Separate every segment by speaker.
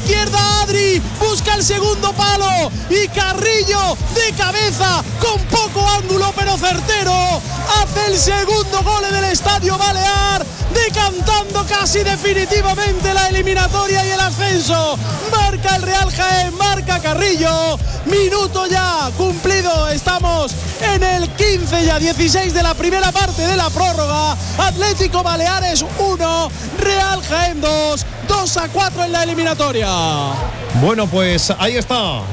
Speaker 1: izquierda Adri, busca el segundo palo y Carrillo de cabeza con poco ángulo pero certero hace el segundo gol del Estadio Balear, decantando casi definitivamente la eliminatoria y el ascenso. Marca el Real Jaén, marca Carrillo, minuto ya cumplido, estamos en el 15 ya 16 de la primera parte de la prórroga. Atlético Baleares 1, Real Jaén 2, 2-4 en la eliminatoria.
Speaker 2: Bueno, pues ahí está.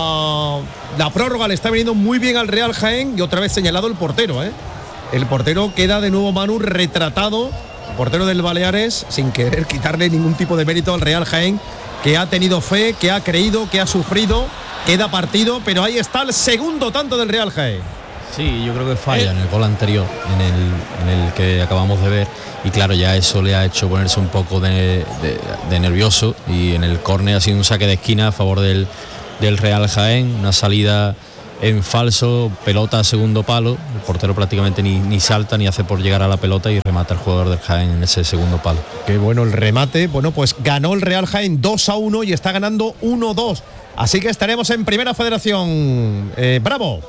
Speaker 2: La prórroga le está viniendo muy bien al Real Jaén y otra vez señalado el portero, ¿eh? El portero queda de nuevo, Manu, retratado, portero del Baleares, sin querer quitarle ningún tipo de mérito al Real Jaén, que ha tenido fe, que ha creído, que ha sufrido, queda partido, pero ahí está el segundo tanto del Real Jaén.
Speaker 3: Sí, yo creo que falla en el gol anterior, en el que acabamos de ver, y claro, ya eso le ha hecho ponerse un poco de nervioso, y en el córner ha sido un saque de esquina a favor del Real Jaén, una salida en falso, pelota a segundo palo, el portero prácticamente ni salta ni hace por llegar a la pelota y remata el jugador del Jaén en ese segundo palo.
Speaker 2: Qué bueno el remate. Bueno, pues ganó el Real Jaén 2-1 y está ganando 1-2. Así que estaremos en Primera Federación. Bravo.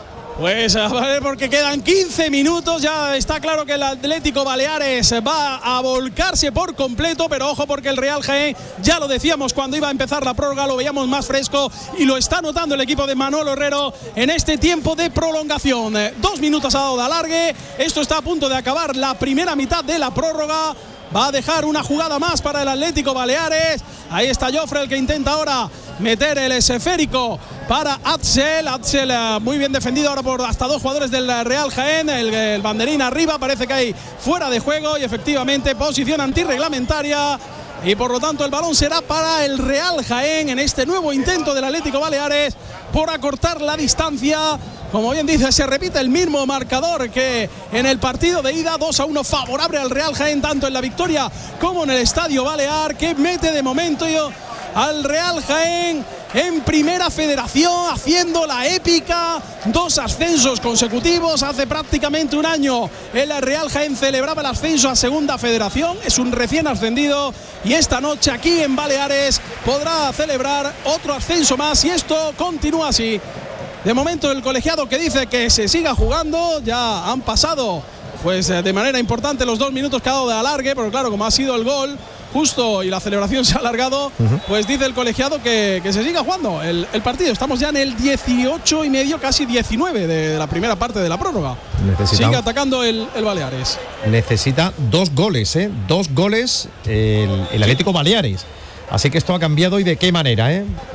Speaker 1: Pues a ver, porque quedan 15 minutos, ya está claro que el Atlético Baleares va a volcarse por completo, pero ojo porque el Real Jaén, ya lo decíamos cuando iba a empezar la prórroga, lo veíamos más fresco y lo está notando el equipo de Manolo Herrero en este tiempo de prolongación. 2 minutos ha dado de alargue, esto está a punto de acabar la primera mitad de la prórroga. Va a dejar una jugada más para el Atlético Baleares. Ahí está Jofre, el que intenta ahora meter el esférico para Axel. Axel muy bien defendido ahora por hasta 2 jugadores del Real Jaén. El banderín arriba, parece que hay fuera de juego y efectivamente posición antirreglamentaria. Y por lo tanto el balón será para el Real Jaén en este nuevo intento del Atlético Baleares por acortar la distancia. Como bien dice, se repite el mismo marcador que en el partido de ida, 2-1 favorable al Real Jaén, tanto en la victoria como en el Estadio Balear, que mete de momento al Real Jaén en Primera Federación, haciendo la épica, 2 ascensos consecutivos. Hace prácticamente un año el Real Jaén celebraba el ascenso a Segunda Federación, es un recién ascendido y esta noche aquí en Baleares podrá celebrar otro ascenso más y esto continúa así. De momento el colegiado que dice que se siga jugando, ya han pasado pues de manera importante los 2 minutos que ha dado de alargue, pero claro, como ha sido el gol justo y la celebración se ha alargado, pues dice el colegiado que se siga jugando el partido. Estamos ya en el 18 y medio, casi 19 de la primera parte de la prórroga. Sigue atacando el Baleares.
Speaker 2: Necesita 2 goles, 2 goles el Atlético Baleares. Así que esto ha cambiado y de qué manera,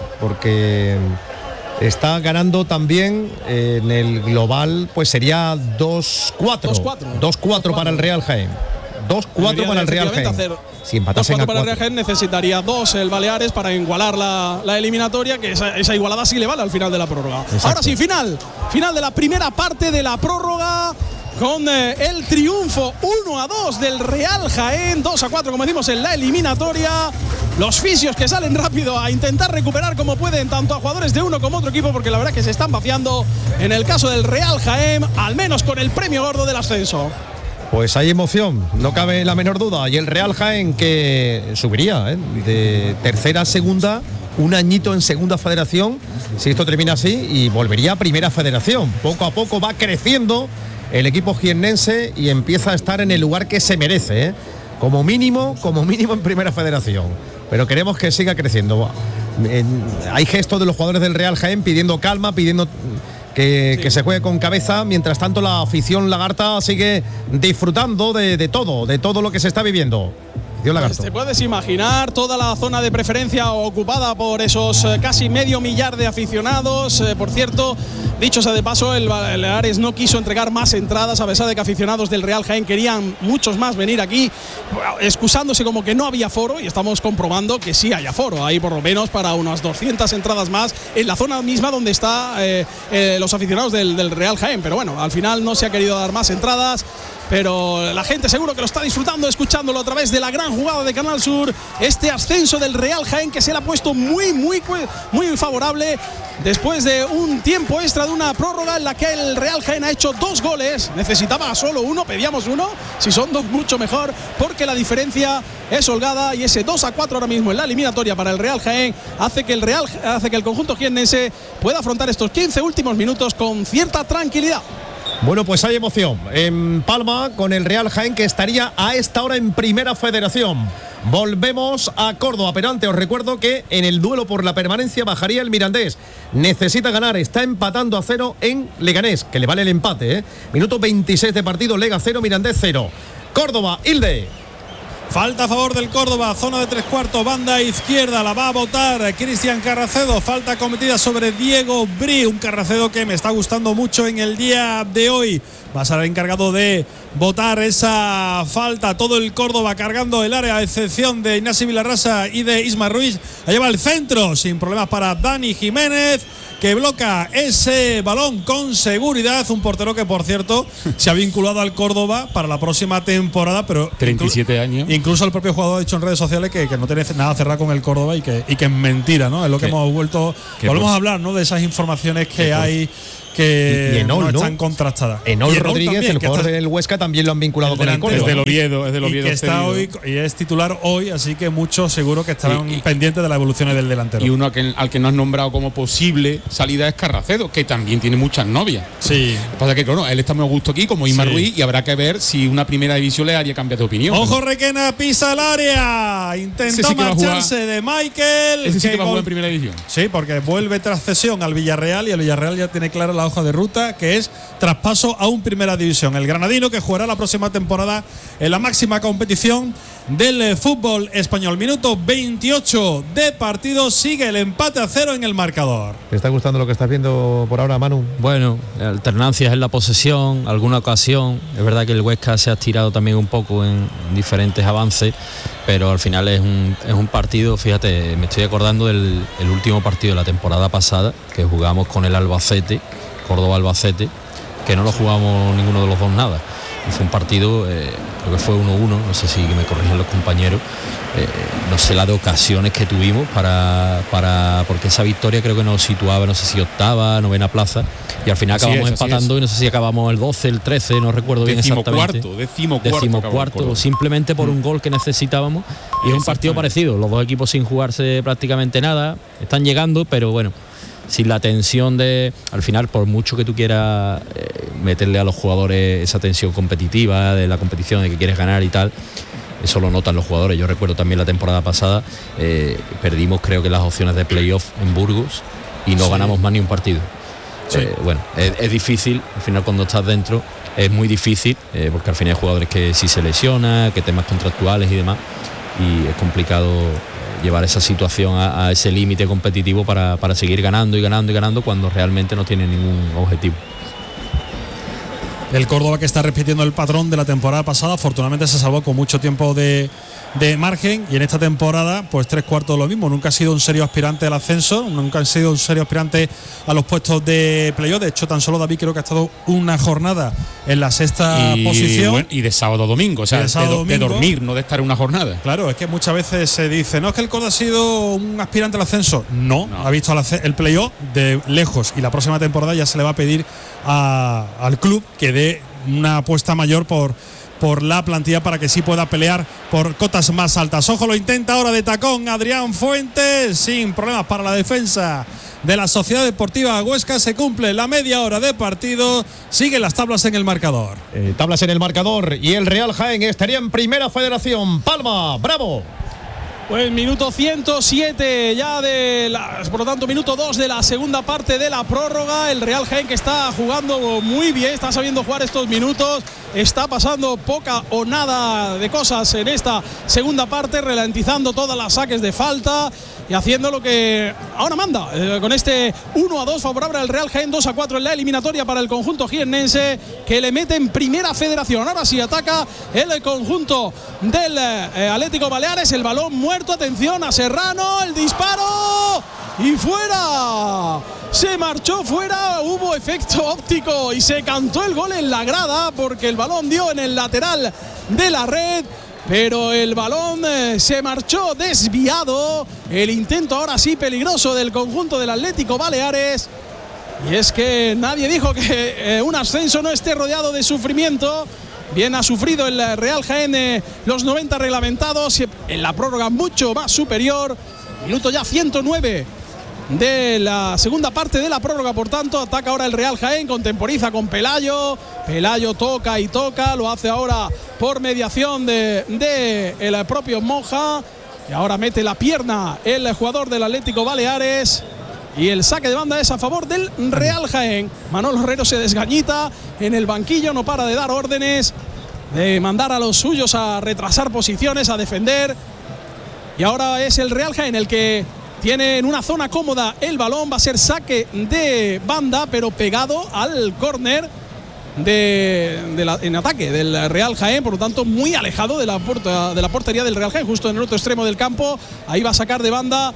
Speaker 2: porque está ganando también en el global, pues sería 2-4. 2-4 para el Real Jaén. 2-4 para el Real Jaén. Si empatasen a 4
Speaker 1: para el Real Jaén necesitaría 2 el Baleares para igualar la eliminatoria, que esa igualada sí le vale al final de la prórroga. Exacto. Ahora sí, final de la primera parte de la prórroga, con el triunfo 1-2 del Real Jaén, 2-4 como decimos en la eliminatoria. Los fisios que salen rápido a intentar recuperar como pueden tanto a jugadores de uno como otro equipo, porque la verdad que se están vaciando en el caso del Real Jaén, al menos con el premio gordo del ascenso.
Speaker 2: Pues hay emoción, no cabe la menor duda. Y el Real Jaén que subiría de tercera a segunda, un añito en Segunda Federación, si esto termina así, y volvería a Primera Federación. Poco a poco va creciendo el equipo jiennense y empieza a estar en el lugar que se merece, como mínimo en Primera Federación. Pero queremos que siga creciendo. Hay gestos de los jugadores del Real Jaén pidiendo calma, pidiendo que se juegue con cabeza. Mientras tanto, la afición lagarta sigue disfrutando de todo lo que se está viviendo.
Speaker 1: Te puedes imaginar toda la zona de preferencia ocupada por esos casi medio millar de aficionados. Por cierto, dicho sea de paso, el Baleares no quiso entregar más entradas, a pesar de que aficionados del Real Jaén querían muchos más venir aquí, excusándose como que no había aforo, y estamos comprobando que sí hay aforo. Hay por lo menos para unas 200 entradas más en la zona misma donde están los aficionados del Real Jaén. Pero bueno, al final no se ha querido dar más entradas. pero la gente seguro que lo está disfrutando escuchándolo a través de la gran jugada de Canal Sur. Este ascenso del Real Jaén que se le ha puesto muy favorable después de un tiempo extra de una prórroga en la que el Real Jaén ha hecho 2 goles. Necesitaba solo uno, pedíamos uno. Si son 2, mucho mejor, porque la diferencia es holgada y ese 2-4 ahora mismo en la eliminatoria para el Real Jaén hace que el conjunto jiennense pueda afrontar estos 15 últimos minutos con cierta tranquilidad.
Speaker 2: Bueno, pues hay emoción en Palma con el Real Jaén, que estaría a esta hora en Primera Federación. Volvemos a Córdoba, pero antes os recuerdo que en el duelo por la permanencia bajaría el Mirandés. Necesita ganar, está empatando a 0 en Leganés, que le vale el empate, Minuto 26 de partido, Lega 0, Mirandés 0. Córdoba, Hilde.
Speaker 4: Falta a favor del Córdoba, zona de 3/4, banda izquierda, la va a votar Cristian Carracedo. Falta cometida sobre Diego Bri, un Carracedo que me está gustando mucho en el día de hoy. Va a ser el encargado de votar esa falta. Todo el Córdoba cargando el área, a excepción de Ignacio Vilarrasa y de Isma Ruiz. Allá va el centro, sin problemas para Dani Jiménez, que bloca ese balón con seguridad. Un portero que, por cierto, se ha vinculado al Córdoba para la próxima temporada, pero
Speaker 5: 37 años.
Speaker 4: Incluso el propio jugador ha dicho en redes sociales que no tiene nada cerrado con el Córdoba y que es mentira, ¿no? Es lo que hemos volvemos a hablar, ¿no? De esas informaciones que hay que no están contrastadas.
Speaker 2: Enol Rodríguez, también, el jugador del Huesca, también lo han vinculado con el Córdoba.
Speaker 5: Es del Oviedo.
Speaker 4: Y que está hoy, y es titular hoy, así que muchos seguro que estarán pendientes de las evoluciones del delantero.
Speaker 5: Y uno al que no has nombrado como posible salida es Carracedo, que también tiene muchas novias.
Speaker 4: Sí.
Speaker 5: Lo que pasa es que, claro, él está muy a gusto aquí, como Isma Ruiz, y habrá que ver si una primera división le haría cambiar de opinión.
Speaker 4: Ojo, Requena pisa el área. Intentó marcharse de Michael.
Speaker 5: Ese sí que va a jugar en primera división.
Speaker 4: Sí, porque vuelve tras cesión al Villarreal y el Villarreal ya tiene clara la hoja de ruta, que es traspaso a un primera división. El granadino que jugará la próxima temporada en la máxima competición del fútbol español. Minuto 28 de partido, sigue el empate a 0 en el marcador.
Speaker 2: ¿Te está gustando lo que estás viendo por ahora, Manu?
Speaker 3: Bueno, alternancias en la posesión, alguna ocasión. Es verdad que el Huesca se ha estirado también un poco en diferentes avances, pero al final es un partido. Fíjate, me estoy acordando del último partido de la temporada pasada, que jugamos con el Albacete, Córdoba-Albacete, que no lo jugamos ninguno de los dos nada. Y fue un partido, creo que fue 1-1, no sé si me corrigen los compañeros, no sé la de ocasiones que tuvimos porque esa victoria creo que nos situaba, no sé si octava, novena plaza, y al final acabamos empatando y no sé si acabamos el 12, el 13, no recuerdo bien exactamente. Decimocuarto, simplemente por un gol que necesitábamos, y es un partido parecido, los dos equipos sin jugarse prácticamente nada, están llegando, pero bueno, sin la tensión de, al final, por mucho que tú quieras meterle a los jugadores esa tensión competitiva de la competición, de que quieres ganar y tal, eso lo notan los jugadores. Yo recuerdo también la temporada pasada, perdimos creo que las opciones de playoff en Burgos y no ganamos más ni un partido. Bueno, es difícil, al final cuando estás dentro es muy difícil, porque al final hay jugadores que si se lesiona, que temas contractuales y demás, y es complicado llevar esa situación a ese límite competitivo para seguir ganando y ganando y ganando cuando realmente no tiene ningún objetivo.
Speaker 4: El Córdoba, que está repitiendo el patrón de la temporada pasada, afortunadamente se salvó con mucho tiempo de margen, y en esta temporada pues 3/4 lo mismo. Nunca ha sido un serio aspirante al ascenso, nunca ha sido un serio aspirante a los puestos de playoff. De hecho, tan solo David creo que ha estado una jornada en la sexta posición.
Speaker 5: Bueno, y de sábado a domingo, o sea, de dormir, no de estar en una jornada.
Speaker 4: Claro, es que muchas veces se dice, no, es que el Córdoba ha sido un aspirante al ascenso. No. Ha visto el playoff de lejos, y la próxima temporada ya se le va a pedir al club que dé una apuesta mayor por la plantilla para que sí pueda pelear por cotas más altas. Ojo, lo intenta ahora de tacón Adrián Fuentes, sin problemas para la defensa de la Sociedad Deportiva Huesca. Se cumple la media hora de partido, siguen las tablas en el marcador.
Speaker 2: Tablas en el marcador, y el Real Jaén estaría en Primera Federación. Palma, bravo.
Speaker 1: Pues minuto 107 ya por lo tanto minuto 2 de la segunda parte de la prórroga. El Real Jaén, que está jugando muy bien, está sabiendo jugar estos minutos, está pasando poca o nada de cosas en esta segunda parte, ralentizando todas las saques de falta y haciendo lo que ahora manda, con este 1-2 favorable al Real Jaén, 2-4 en la eliminatoria para el conjunto jiennense, que le mete en Primera Federación. Ahora sí ataca el conjunto del Atlético Baleares, el balón muerto, atención a Serrano, el disparo y fuera. se marchó fuera, hubo efecto óptico y se cantó el gol en la grada porque el balón dio en el lateral de la red, pero el balón se marchó desviado. El intento ahora sí peligroso del conjunto del Atlético Baleares. Y es que nadie dijo que un ascenso no esté rodeado de sufrimiento. Bien ha sufrido el Real Jaén los 90 reglamentados, en la prórroga mucho más superior. Minuto ya 109 de la segunda parte de la prórroga, por tanto ataca ahora el Real Jaén, contemporiza con Pelayo. Pelayo toca y toca, lo hace ahora por mediación de el propio Moja. Y ahora mete la pierna el jugador del Atlético Baleares. Y el saque de banda es a favor del Real Jaén. Manolo Herrero se desgañita en el banquillo, no para de dar órdenes, de mandar a los suyos a retrasar posiciones, a defender. Y ahora es el Real Jaén el que tiene en una zona cómoda el balón. Va a ser saque de banda, pero pegado al córner en ataque del Real Jaén, por lo tanto muy alejado de la portería del Real Jaén, justo en el otro extremo del campo. Ahí va a sacar de banda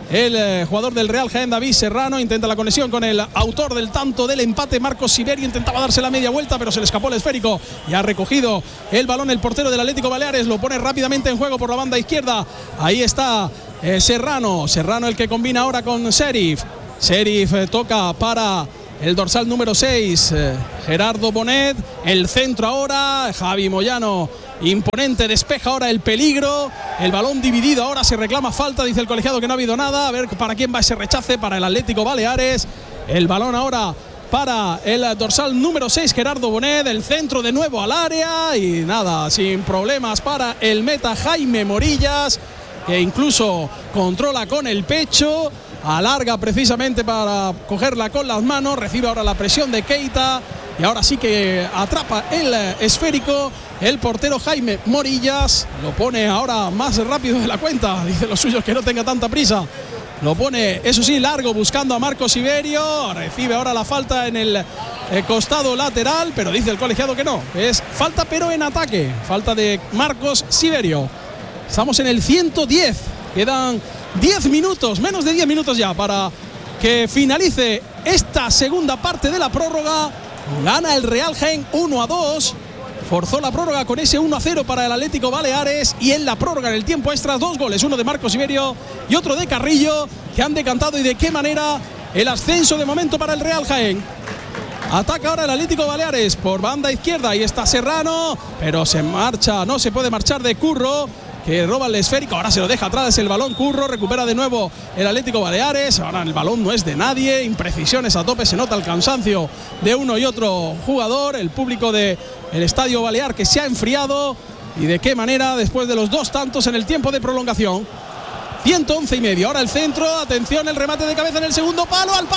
Speaker 1: el jugador del Real Jaén, David Serrano. Intenta la conexión con el autor del tanto del empate, Marcos Siberio. Intentaba darse la media vuelta, pero se le escapó el esférico y ha recogido el balón el portero del Atlético Baleares. Lo pone rápidamente en juego por la banda izquierda. Ahí está Serrano el que combina ahora con Sheriff. Sheriff toca para el dorsal número 6, Gerardo Bonet. El centro ahora, Javi Moyano, imponente, despeja ahora el peligro. El balón dividido, ahora se reclama falta, dice el colegiado que no ha habido nada. A ver para quién va ese rechace, para el Atlético Baleares. El balón ahora para el dorsal número 6, Gerardo Bonet. El centro de nuevo al área y nada, sin problemas para el meta Jaime Morillas, que incluso controla con el pecho, alarga precisamente para cogerla con las manos. Recibe ahora la presión de Keita y ahora sí que atrapa el esférico el portero Jaime Morillas. Lo pone ahora más rápido de la cuenta, dice los suyos que no tenga tanta prisa. Lo pone, eso sí, largo, buscando a Marcos Siberio. Recibe ahora la falta en el costado lateral, pero dice el colegiado que no, que es falta pero en ataque. Falta de Marcos Siberio. Estamos en el 110, quedan 10 minutos, menos de 10 minutos ya para que finalice esta segunda parte de la prórroga. Gana el Real Jaén 1-2. Forzó la prórroga con ese 1-0 para el Atlético Baleares, y en la prórroga, en el tiempo extra, 2 goles, uno de Marcos Siberio y otro de Carrillo, que han decantado y de qué manera el ascenso de momento para el Real Jaén. Ataca ahora el Atlético Baleares por banda izquierda, ahí está Serrano, pero se marcha, no se puede marchar de Curro, que roba el esférico, ahora se lo deja atrás el balón Curro, recupera de nuevo el Atlético Baleares, ahora el balón no es de nadie, imprecisiones a tope, se nota el cansancio de uno y otro jugador, el público del Estadio Balear que se ha enfriado, y de qué manera después de los 2 tantos en el tiempo de prolongación. 111,5, ahora el centro, atención, el remate de cabeza en el segundo palo, al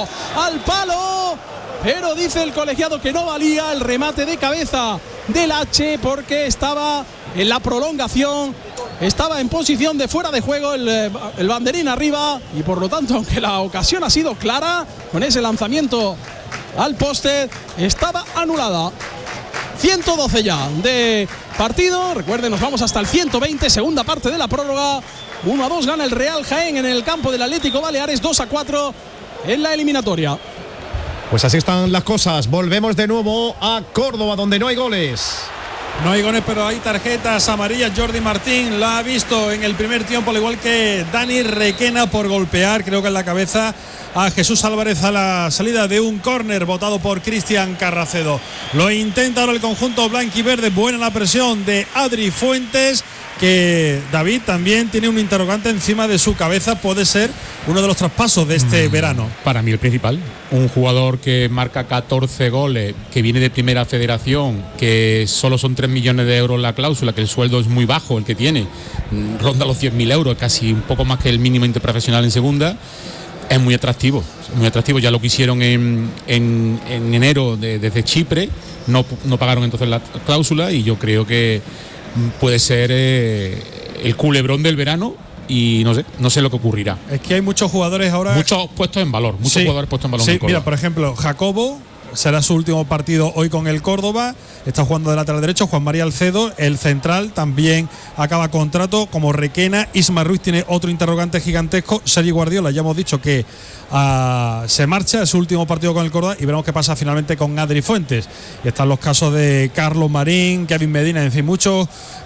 Speaker 1: palo, pero dice el colegiado que no valía el remate de cabeza del H porque estaba en la prolongación, estaba en posición de fuera de juego el banderín arriba, y por lo tanto, aunque la ocasión ha sido clara con ese lanzamiento al poste, estaba anulada. 112 ya de partido, recuerden, nos vamos hasta el 120, segunda parte de la prórroga. 1-2 gana el Real Jaén en el campo del Atlético Baleares, 2-4 en la eliminatoria.
Speaker 2: Pues así están las cosas. Volvemos de nuevo a Córdoba, donde no hay goles.
Speaker 4: No hay goles, pero hay tarjetas amarillas. Jordi Martín la ha visto en el primer tiempo, al igual que Dani Requena, por golpear, creo que en la cabeza, a Jesús Álvarez a la salida de un córner votado por Cristian Carracedo. Lo intenta ahora el conjunto blanquiverde. Buena la presión de Adri Fuentes, que David también tiene un interrogante encima de su cabeza. Puede ser uno de los traspasos de este verano.
Speaker 5: Para mí el principal, un jugador que marca 14 goles, que viene de primera federación, que solo son 3 millones de euros la cláusula, que el sueldo es muy bajo el que tiene, ronda los 10.000 euros, casi un poco más que el mínimo interprofesional en segunda. Es muy atractivo, ya lo quisieron en enero desde Chipre, no pagaron entonces la cláusula, y yo creo que puede ser el culebrón del verano, y no sé lo que ocurrirá.
Speaker 4: Es que hay muchos jugadores ahora,
Speaker 5: muchos puestos en valor, jugadores puestos en valor.
Speaker 4: Sí, mira, por ejemplo, Jacobo será su último partido hoy con el Córdoba. Está jugando de lateral derecho Juan María Alcedo, el central también acaba contrato como Requena. Isma Ruiz tiene otro interrogante gigantesco. Sergi Guardiola, ya hemos dicho que se marcha, es su último partido con el Córdoba, y veremos qué pasa finalmente con Adri Fuentes. Y están los casos de Carlos Marín, Kevin Medina, en fin, muchos,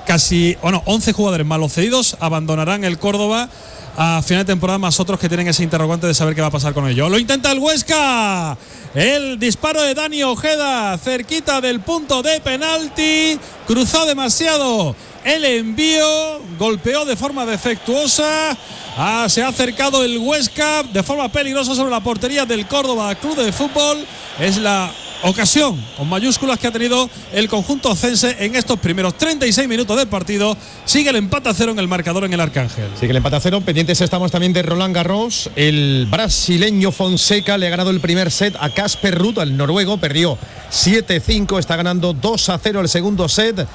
Speaker 4: 11 jugadores más los cedidos abandonarán el Córdoba a final de temporada, más otros que tienen ese interrogante de saber qué va a pasar con ellos. Lo intenta el Huesca, el disparo de Dani Ojeda cerquita del punto de penalti, cruzó demasiado el envío, golpeó de forma defectuosa, se ha acercado el Huesca de forma peligrosa sobre la portería del Córdoba Club de Fútbol. Es la ocasión con mayúsculas que ha tenido el conjunto ocense en estos primeros 36 minutos del partido. Sigue el empate a 0 en el marcador en el Arcángel.
Speaker 2: Sigue el empate a 0. Pendientes estamos también de Roland Garros. El brasileño Fonseca le ha ganado el primer set a Casper Ruud, el noruego. Perdió 7-5, está ganando 2-0 el segundo set.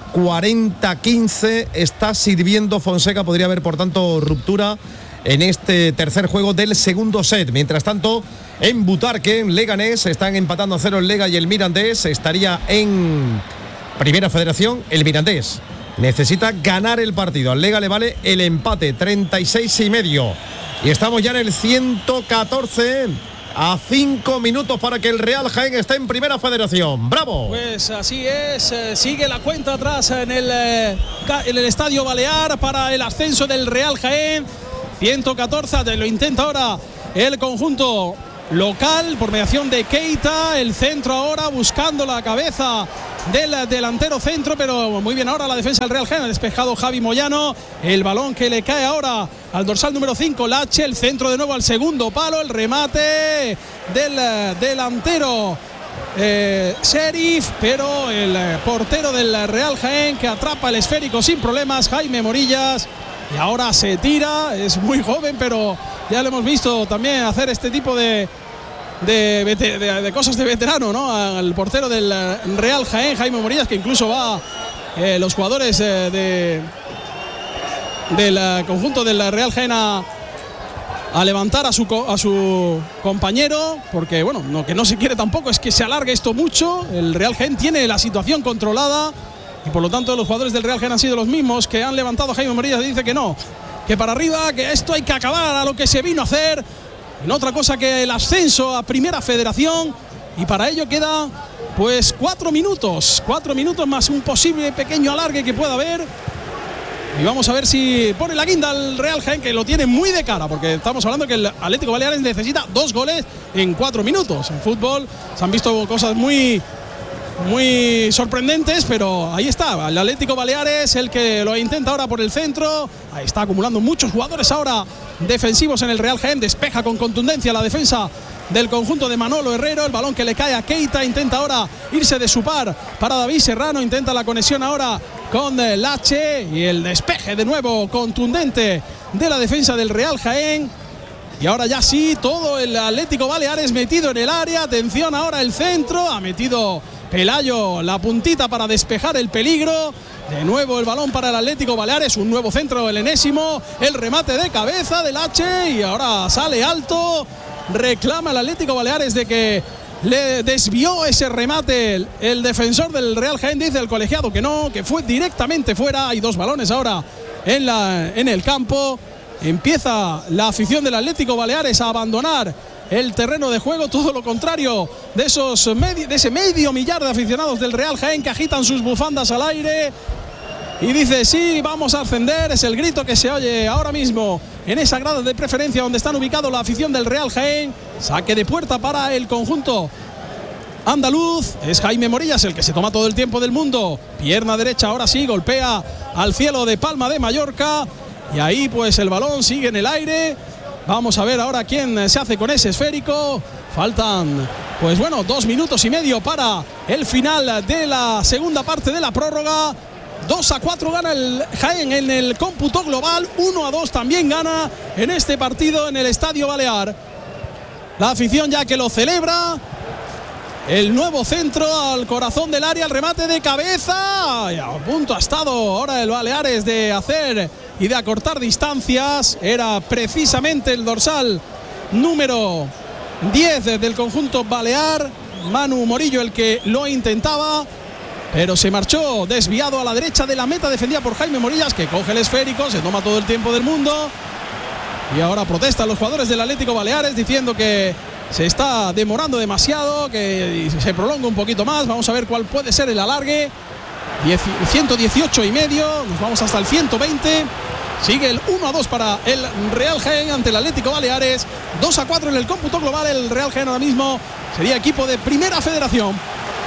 Speaker 2: 40-15 está sirviendo Fonseca. Podría haber, por tanto, ruptura en este tercer juego del segundo set. Mientras tanto, en Butarque, en Leganés, están empatando a 0 el Lega y el Mirandés. Estaría en Primera Federación el Mirandés. Necesita ganar el partido. Al Lega le vale el empate, 36,5. Y estamos ya en el 114. A 5 minutos para que el Real Jaén esté en Primera Federación. ¡Bravo!
Speaker 1: Pues así es, sigue la cuenta atrás en el Estadio Balear para el ascenso del Real Jaén. 114, lo intenta ahora el conjunto local por mediación de Keita. El centro ahora buscando la cabeza del delantero centro, pero muy bien ahora la defensa del Real Jaén. Ha despejado Javi Moyano, el balón que le cae ahora al dorsal número 5, Lache. El centro de nuevo al segundo palo, el remate del delantero Sheriff, pero el portero del Real Jaén que atrapa el esférico sin problemas, Jaime Morillas. Y ahora se tira, es muy joven, pero ya lo hemos visto también hacer este tipo de cosas de veterano, ¿no? Al portero del Real Jaén, Jaime Morillas, que incluso va los jugadores del conjunto del Real Jaén a levantar a su compañero, porque bueno, que no se quiere tampoco es que se alargue esto mucho. El Real Jaén tiene la situación controlada y por lo tanto los jugadores del Real Jaén han sido los mismos que han levantado a Jaime Morillas y dice que no, que para arriba, que esto hay que acabar a lo que se vino a hacer, en otra cosa que el ascenso a Primera Federación, y para ello queda pues 4 minutos más un posible pequeño alargue que pueda haber. Y vamos a ver si pone la guinda al Real Jaén, que lo tiene muy de cara, porque estamos hablando que el Atlético Baleares necesita 2 goles en 4 minutos. En fútbol se han visto cosas muy sorprendentes, pero ahí está el Atlético Baleares, el que lo intenta ahora por el centro. Ahí está acumulando muchos jugadores ahora defensivos en el Real Jaén. Despeja con contundencia la defensa del conjunto de Manolo Herrero. El balón que le cae a Keita, intenta ahora irse de su par para David Serrano, intenta la conexión ahora con Lache y el despeje de nuevo contundente de la defensa del Real Jaén. Y ahora ya sí, todo el Atlético Baleares metido en el área. Atención ahora el centro, ha metido Pelayo la puntita para despejar el peligro. De nuevo el balón para el Atlético Baleares, un nuevo centro, el enésimo, el remate de cabeza del H y ahora sale alto. Reclama el Atlético Baleares de que le desvió ese remate el defensor del Real Jaén. Dice el colegiado que no, que fue directamente fuera. Hay 2 balones ahora en el campo. Empieza la afición del Atlético Baleares a abandonar el terreno de juego, todo lo contrario de ese medio millar de aficionados del Real Jaén que agitan sus bufandas al aire y dice sí, vamos a ascender. Es el grito que se oye ahora mismo en esa grada de preferencia donde están ubicados la afición del Real Jaén. Saque de puerta para el conjunto andaluz. Es Jaime Morillas el que se toma todo el tiempo del mundo, pierna derecha, ahora sí, golpea al cielo de Palma de Mallorca y ahí pues el balón sigue en el aire. Vamos a ver ahora quién se hace con ese esférico. Faltan, pues bueno, 2 minutos y medio para el final de la segunda parte de la prórroga. 2-4 gana el Jaén en el cómputo global. 1-2 también gana en este partido en el Estadio Balear. La afición ya que lo celebra. El nuevo centro al corazón del área, el remate de cabeza. Y a punto ha estado ahora el Baleares de hacer y de acortar distancias. Era precisamente el dorsal número 10 del conjunto balear, Manu Morillo el que lo intentaba, pero se marchó desviado a la derecha de la meta, defendida por Jaime Morillas, que coge el esférico, se toma todo el tiempo del mundo. Y ahora protestan los jugadores del Atlético Baleares diciendo que se está demorando demasiado, que se prolonga un poquito más. Vamos a ver cuál puede ser el alargue. 118,5, nos vamos hasta el 120. Sigue el 1-2 para el Real Jaén ante el Atlético Baleares. 2-4 en el cómputo global. El Real Jaén ahora mismo sería equipo de Primera Federación.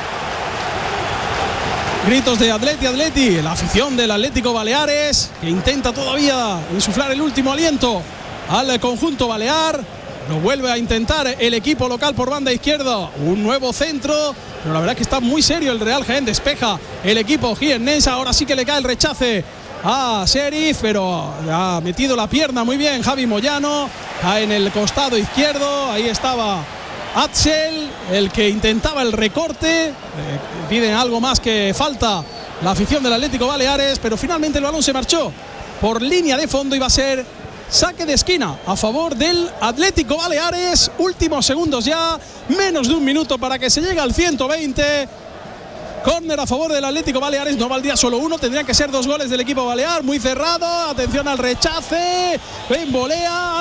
Speaker 1: Gritos de Atleti, la afición del Atlético Baleares, que intenta todavía insuflar el último aliento al conjunto balear. Lo vuelve a intentar el equipo local por banda izquierda. Un nuevo centro, pero la verdad es que está muy serio el Real Jaén. Despeja el equipo jiennense. Ahora sí que le cae el rechace a Sheriff, pero ha metido la pierna muy bien Javi Moyano. Cae en el costado izquierdo. Ahí estaba Axel, el que intentaba el recorte. Piden algo más que falta la afición del Atlético Baleares, pero finalmente el balón se marchó por línea de fondo y va a ser saque de esquina a favor del Atlético Baleares. Últimos segundos ya, menos de un minuto para que se llegue al 120. Córner a favor del Atlético Baleares. No valdría solo uno, tendrían que ser 2 goles del equipo balear. Muy cerrado, atención al rechace. En volea,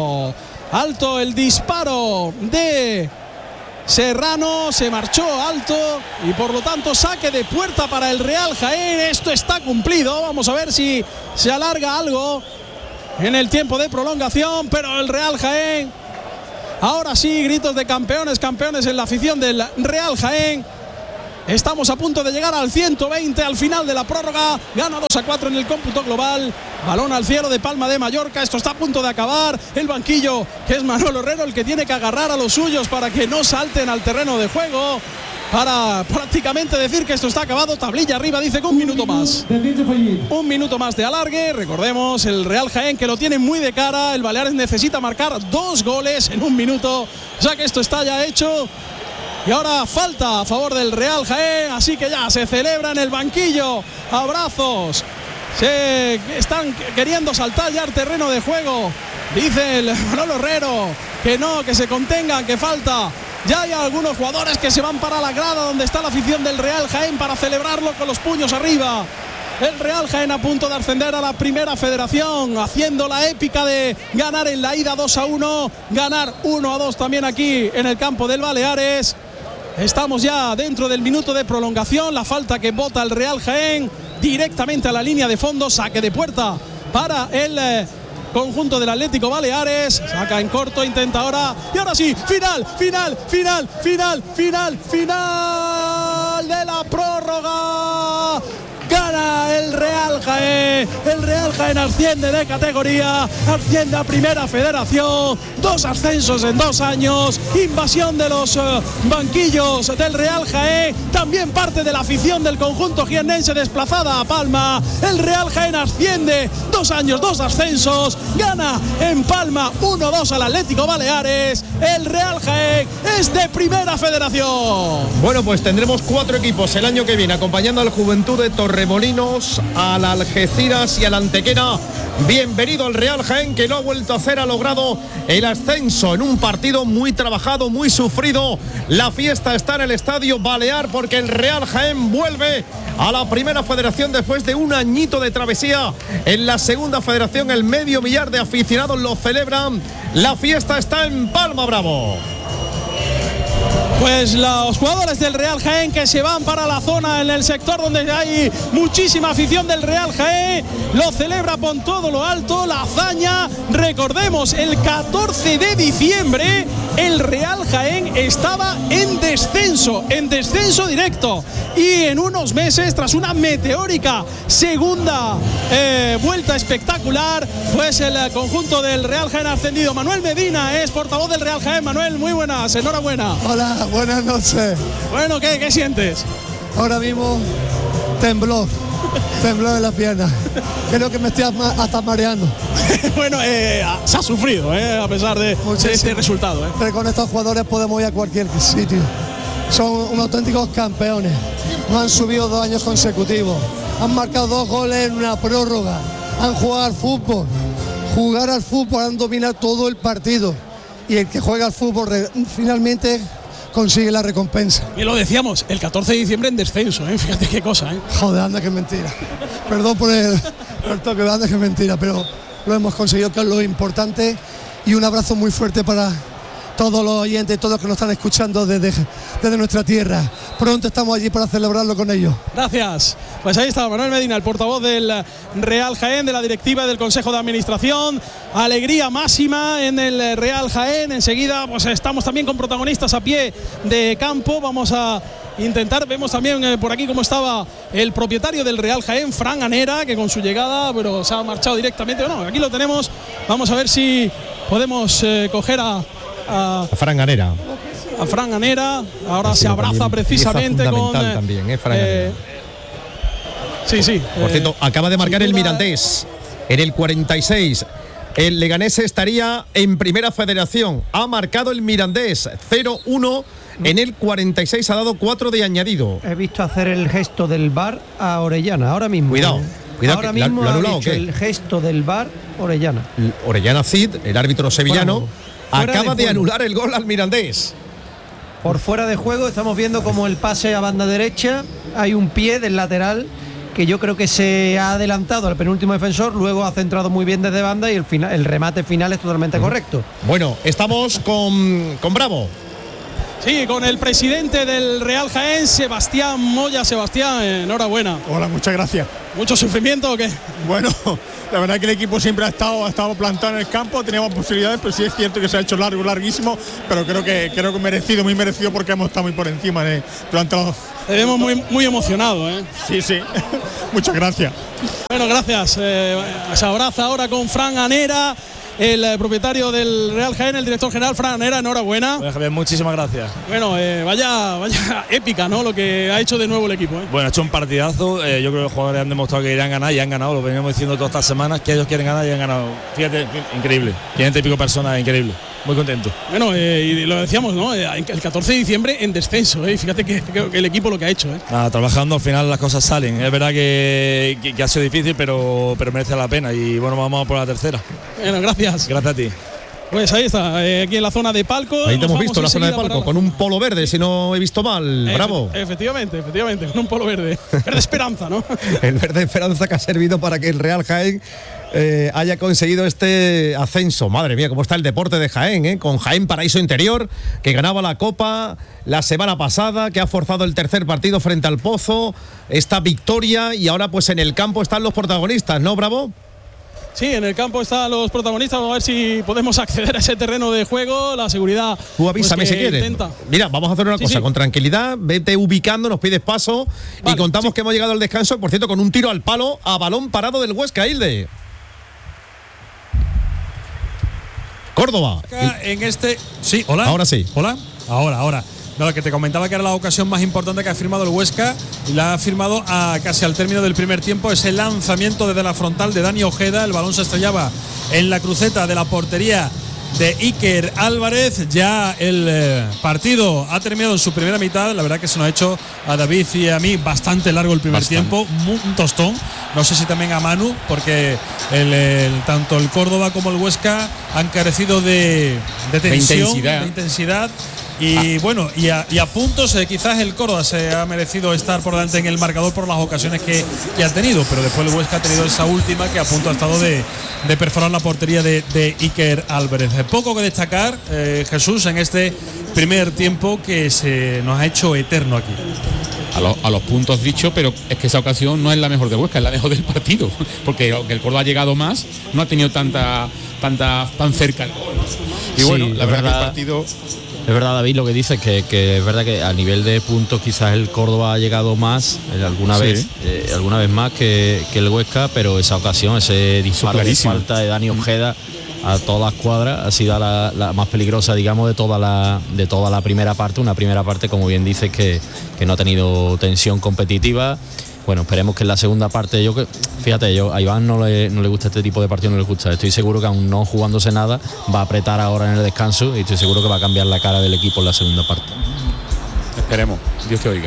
Speaker 1: alto el disparo de Serrano, se marchó alto y por lo tanto saque de puerta para el Real Jaén. Esto está cumplido. Vamos a ver si se alarga algo en el tiempo de prolongación, pero el Real Jaén, ahora sí, gritos de campeones en la afición del Real Jaén. Estamos a punto de llegar al 120 al final de la prórroga. Gana 2-4 en el cómputo global. Balón al cielo de Palma de Mallorca. Esto está a punto de acabar. El banquillo, que es Manuel Herrero, el que tiene que agarrar a los suyos para que no salten al terreno de juego, para prácticamente decir que esto está acabado. Tablilla arriba, dice que un minuto más. Un minuto más de alargue. Recordemos, el Real Jaén, que lo tiene muy de cara. El Baleares necesita marcar 2 goles en un minuto, o sea que esto está ya hecho. Y ahora falta a favor del Real Jaén, así que ya se celebra en el banquillo. Abrazos. Se están queriendo saltar ya al terreno de juego. Dice el Manolo Herrero que no, que se contengan, que falta. Ya hay algunos jugadores que se van para la grada donde está la afición del Real Jaén para celebrarlo con los puños arriba. El Real Jaén a punto de ascender a la Primera Federación, haciendo la épica de ganar en la ida 2-1, ganar 1-2 también aquí en el campo del Baleares. Estamos ya dentro del minuto de prolongación. La falta que bota el Real Jaén directamente a la línea de fondo. Saque de puerta para el conjunto del Atlético Baleares. Saca en corto, intenta ahora. Y ahora sí, final de la prórroga. Gana el Real Jaén. El Real Jaén asciende de categoría, asciende a Primera Federación. 2 ascensos en 2 años. Invasión de los banquillos del Real Jaén. También parte de la afición del conjunto jiennense desplazada a Palma. El Real Jaén asciende, 2 años, 2 ascensos. Gana en Palma 1-2 al Atlético Baleares. El Real Jaén es de Primera Federación.
Speaker 2: Bueno, pues tendremos 4 equipos el año que viene acompañando al Juventud de Torremolinos, al Algeciras y al Antequera. Bienvenido al Real Jaén, que lo ha vuelto a hacer, ha logrado el ascenso en un partido muy trabajado, muy sufrido. La fiesta está en el estadio Balear porque el Real Jaén vuelve a la Primera Federación después de un añito de travesía en la Segunda Federación. El medio millar de aficionados lo celebran. La fiesta está en Palma Bravo.
Speaker 1: Pues los jugadores del Real Jaén que se van para la zona en el sector donde hay muchísima afición del Real Jaén, lo celebra por todo lo alto, la hazaña. Recordemos, el 14 de diciembre el Real Jaén estaba en descenso directo, y en unos meses, tras una meteórica segunda vuelta espectacular, pues el conjunto del Real Jaén ha ascendido. Manuel Medina es portavoz del Real Jaén. Manuel, muy buenas, enhorabuena.
Speaker 6: Hola, buenas noches.
Speaker 1: Bueno, ¿qué sientes?
Speaker 6: Ahora mismo temblor en las piernas. Creo que me estoy hasta mareando.
Speaker 1: Bueno, se ha sufrido, a pesar de este resultado.
Speaker 6: Pero con estos jugadores podemos ir a cualquier sitio. Son unos auténticos campeones. No han subido 2 años consecutivos. Han marcado 2 goles en una prórroga. Han jugado al fútbol. Jugar al fútbol, han dominado todo el partido. Y el que juega al fútbol finalmente consigue la recompensa.
Speaker 1: Y lo decíamos, el 14 de diciembre en descenso, fíjate qué cosa.
Speaker 6: Joder, anda que es mentira. Perdón por el toque, anda que es mentira, pero lo hemos conseguido, que es lo importante. Y un abrazo muy fuerte para todos los oyentes, todos los que nos están escuchando desde nuestra tierra. Pronto estamos allí para celebrarlo con ellos.
Speaker 1: Gracias. Pues ahí está Manuel Medina, el portavoz del Real Jaén, de la directiva del Consejo de Administración. Alegría máxima en el Real Jaén. Enseguida pues estamos también con protagonistas a pie de campo. Vamos a intentar, vemos también por aquí cómo estaba el propietario del Real Jaén, Fran Anera, que con su llegada, pero se ha marchado directamente. No, aquí lo tenemos. Vamos a ver si podemos coger a
Speaker 2: Fran Anera.
Speaker 1: A Fran Anera, ahora se abraza precisamente con
Speaker 2: también, Fran Anera.
Speaker 1: Sí.
Speaker 2: Por cierto, acaba de marcar el Mirandés en el 46. El Leganés estaría en Primera Federación. Ha marcado el Mirandés 0-1 en el 46. Ha dado 4 de añadido.
Speaker 7: He visto hacer el gesto del VAR a Orellana ahora mismo.
Speaker 2: Cuidado.
Speaker 7: Ahora mismo
Speaker 2: ¿lo ha anulado,
Speaker 7: ha dicho el gesto del VAR Orellana.
Speaker 2: Orellana Cid, el árbitro sevillano, acaba de anular el gol al Mirandés.
Speaker 7: Por fuera de juego estamos viendo como el pase a banda derecha, hay un pie del lateral que yo creo que se ha adelantado al penúltimo defensor, luego ha centrado muy bien desde banda y el remate final es totalmente correcto.
Speaker 2: Bueno, estamos con Bravo.
Speaker 1: Sí, con el presidente del Real Jaén, Sebastián Moya. Sebastián, enhorabuena.
Speaker 8: Hola, muchas gracias.
Speaker 1: ¿Mucho sufrimiento o qué?
Speaker 8: Bueno, la verdad es que el equipo siempre ha estado plantado en el campo, teníamos posibilidades, pero sí es cierto que se ha hecho larguísimo, pero creo que merecido, muy merecido, porque hemos estado muy por encima durante los...
Speaker 1: Te vemos muy emocionado, ¿eh?
Speaker 8: Sí. Muchas gracias.
Speaker 1: Bueno, gracias. Se abraza ahora con Fran Anera, el propietario del Real Jaén, el director general. Fran Anera, enhorabuena.
Speaker 9: Bueno, Javier, muchísimas gracias.
Speaker 1: Bueno, vaya épica, ¿no? Lo que ha hecho de nuevo el equipo, ¿eh?
Speaker 9: Bueno, ha hecho un partidazo. Yo creo que los jugadores han demostrado que irán a ganar y han ganado. Lo veníamos diciendo todas estas semanas, que ellos quieren ganar y han ganado. Fíjate, increíble. 500 y pico personas, increíble. Muy contento.
Speaker 1: Bueno, y lo decíamos, ¿no? El 14 de diciembre en descenso, ¿eh? Fíjate que el equipo lo que ha hecho, ¿eh?
Speaker 9: Nada, trabajando al final las cosas salen. Es verdad que ha sido difícil, pero merece la pena. Y bueno, vamos por la tercera.
Speaker 1: Bueno, gracias.
Speaker 9: Gracias a ti.
Speaker 1: Pues ahí está, aquí en la zona de palco.
Speaker 2: Ahí te hemos visto la zona de palco, con un polo verde, si no he visto mal. Bravo.
Speaker 1: Efectivamente, con un polo verde. Verde esperanza, ¿no?
Speaker 2: El verde esperanza que ha servido para que el Real Jaén haya conseguido este ascenso. Madre mía, cómo está el deporte de Jaén, con Jaén Paraíso Interior, que ganaba la Copa la semana pasada, que ha forzado el tercer partido frente al Pozo, esta victoria, y ahora pues en el campo están los protagonistas, ¿no, Bravo?
Speaker 1: Sí, en el campo están los protagonistas. Vamos a ver si podemos acceder a ese terreno de juego. La seguridad.
Speaker 2: Tú avísame, pues, si quieres.
Speaker 1: Intenta.
Speaker 2: Mira, vamos a hacer una cosa. Con tranquilidad, vete ubicando, nos pides paso, vale, y contamos que hemos llegado al descanso, por cierto, con un tiro al palo a balón parado del Huesca, Hilde. Córdoba.
Speaker 4: Sí, hola.
Speaker 2: Ahora sí.
Speaker 4: Hola. Ahora. No, lo que te comentaba que era la ocasión más importante que ha firmado el Huesca, y la ha firmado casi al término del primer tiempo. Ese lanzamiento desde la frontal de Dani Ojeda, el balón se estrellaba en la cruceta de la portería de Iker Álvarez. Ya el partido ha terminado en su primera mitad. La verdad que se nos ha hecho a David y a mí bastante largo el primer tiempo, un tostón. No sé si también a Manu, porque tanto el Córdoba como el Huesca han carecido de tensión, de intensidad. Y bueno, y a puntos quizás el Córdoba se ha merecido estar por delante en el marcador por las ocasiones que ha tenido, pero después el Huesca ha tenido esa última que a punto ha estado de perforar la portería de Iker Álvarez. Poco que destacar, Jesús, en este primer tiempo que se nos ha hecho eterno aquí.
Speaker 5: A los puntos dicho, pero es que esa ocasión no es la mejor de Huesca, es la mejor del partido, porque aunque el Córdoba ha llegado más, no ha tenido tan cerca el gol. Y sí, bueno, la verdad que el partido...
Speaker 3: Es verdad, David, lo que dice, que es verdad que a nivel de puntos quizás el Córdoba ha llegado más alguna vez más que el Huesca, pero esa ocasión, ese disparo de falta de Dani Ojeda a todas las cuadras ha sido la más peligrosa, digamos, de toda la primera parte. Una primera parte, como bien dices, que no ha tenido tensión competitiva. Bueno, esperemos que en la segunda parte, a Iván no le gusta este tipo de partido, no le gusta. Estoy seguro que aún no jugándose nada, va a apretar ahora en el descanso y estoy seguro que va a cambiar la cara del equipo en la segunda parte.
Speaker 5: Esperemos, Dios te oiga.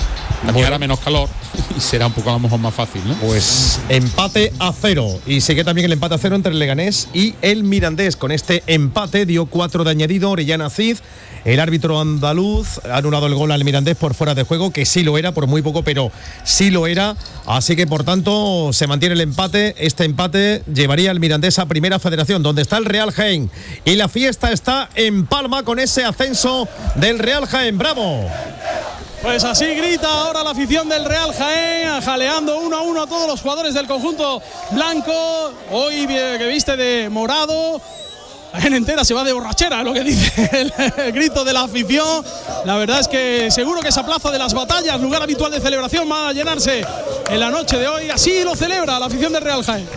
Speaker 5: También hará menos calor y será un poco a lo mejor más fácil, ¿no?
Speaker 2: Pues empate a 0 y sigue también el empate a 0 entre el Leganés y el Mirandés. Con este empate dio 4 de añadido Orellana Cid. El árbitro andaluz ha anulado el gol al Mirandés por fuera de juego, que sí lo era, por muy poco, pero sí lo era. Así que, por tanto, se mantiene el empate. Este empate llevaría al Mirandés a Primera Federación, donde está el Real Jaén. Y la fiesta está en Palma con ese ascenso del Real Jaén. ¡Bravo!
Speaker 1: Pues así grita ahora la afición del Real Jaén, jaleando 1-1 a todos los jugadores del conjunto blanco. Hoy que viste de morado. La gente entera se va de borrachera, lo que dice el grito de la afición. La verdad es que seguro que esa plaza de las Batallas, lugar habitual de celebración, va a llenarse en la noche de hoy. Así lo celebra la afición del Real Jaén.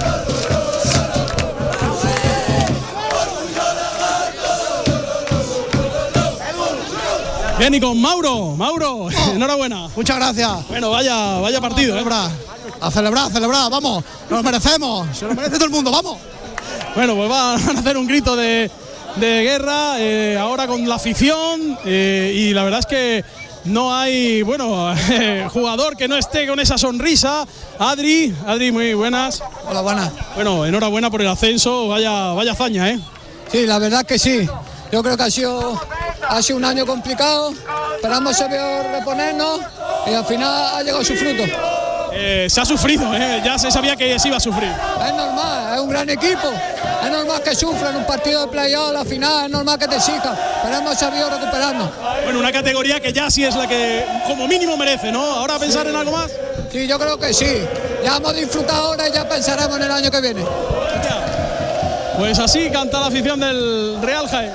Speaker 1: Bien, y con Mauro, enhorabuena.
Speaker 6: Muchas gracias.
Speaker 1: Bueno, vaya partido.
Speaker 6: A celebrar, vamos, nos lo merecemos, se lo merece todo el mundo, vamos.
Speaker 1: Bueno, pues van a hacer un grito de guerra ahora con la afición y la verdad es que no hay, jugador que no esté con esa sonrisa. Adri, muy buenas.
Speaker 6: Hola, buenas.
Speaker 1: Bueno, enhorabuena por el ascenso, vaya hazaña, ¿eh?
Speaker 6: Sí, la verdad que sí. Yo creo que ha sido un año complicado, esperamos saber reponernos y al final ha llegado su fruto.
Speaker 1: Se ha sufrido, ya se sabía que se iba a sufrir.
Speaker 6: Es normal, es un gran equipo, es normal que sufra en un partido de playoff, la final, es normal que te exija, pero hemos sabido recuperarnos.
Speaker 1: Bueno, una categoría que ya sí es la que como mínimo merece, ¿no? ¿Ahora pensar en algo más?
Speaker 6: Sí, yo creo que sí, ya hemos disfrutado ahora y ya pensaremos en el año que viene.
Speaker 1: Pues así canta la afición del Real Jaén.